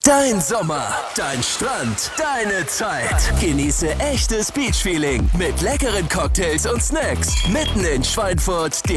Dein Sommer, dein Strand, deine Zeit. Genieße echtes Beachfeeling mit leckeren Cocktails und Snacks. Mitten in Schweinfurt,